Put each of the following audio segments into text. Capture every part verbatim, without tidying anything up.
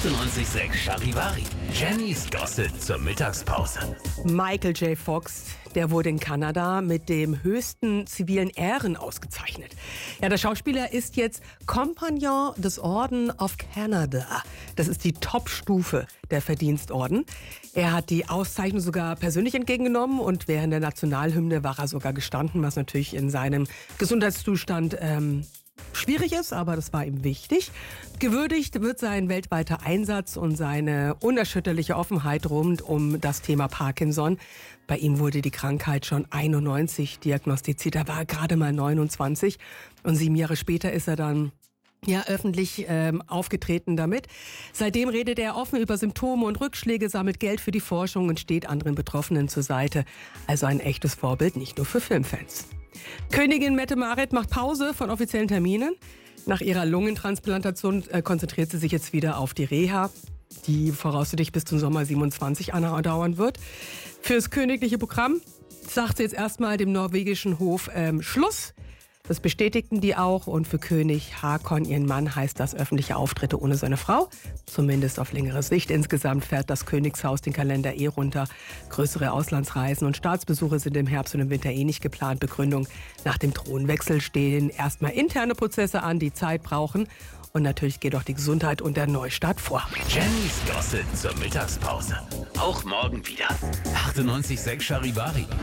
achtundneunzig Komma sechs Charivari. Jennys Gossip zur Mittagspause. Michael J. Fox, der wurde in Kanada mit dem höchsten zivilen Ehren ausgezeichnet. Ja, der Schauspieler ist jetzt Compagnon des Orden of Canada. Das ist die Top-Stufe der Verdienstorden. Er hat die Auszeichnung sogar persönlich entgegengenommen und während der Nationalhymne war er sogar gestanden, was natürlich in seinem Gesundheitszustand ähm, schwierig ist, aber das war ihm wichtig. Gewürdigt wird sein weltweiter Einsatz und seine unerschütterliche Offenheit rund um das Thema Parkinson. Bei ihm wurde die Krankheit schon einundneunzig diagnostiziert. Er war gerade mal neunundzwanzig und sieben Jahre später ist er dann ja, öffentlich ähm, aufgetreten damit. Seitdem redet er offen über Symptome und Rückschläge, sammelt Geld für die Forschung und steht anderen Betroffenen zur Seite. Also ein echtes Vorbild, nicht nur für Filmfans. Königin Mette-Marit macht Pause von offiziellen Terminen. Nach ihrer Lungentransplantation äh, konzentriert sie sich jetzt wieder auf die Reha, die voraussichtlich bis zum Sommer siebenundzwanzig andauern wird. Fürs königliche Programm sagt sie jetzt erstmal dem norwegischen Hof ähm, Schluss. Das bestätigten die auch und für König Haakon, ihren Mann, heißt das öffentliche Auftritte ohne seine Frau. Zumindest auf längere Sicht. Insgesamt fährt das Königshaus den Kalender eh runter. Größere Auslandsreisen und Staatsbesuche sind im Herbst und im Winter eh nicht geplant. Begründung: Nach dem Thronwechsel stehen erstmal interne Prozesse an, die Zeit brauchen. Und natürlich geht auch die Gesundheit und der Neustart vor. Jennys Gossip zur Mittagspause. Auch morgen wieder. achtundneunzig Komma sechs Charivari. I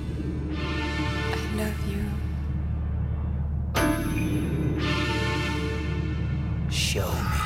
love you. Show me.